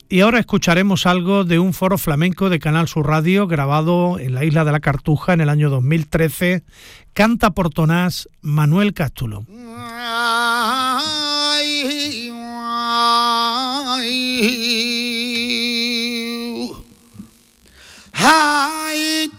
Y ahora escucharemos algo de un foro flamenco de Canal Sur Radio grabado en la isla de la Cartuja en el año 2013. Canta por tonás Manuel Cástulo. Hi.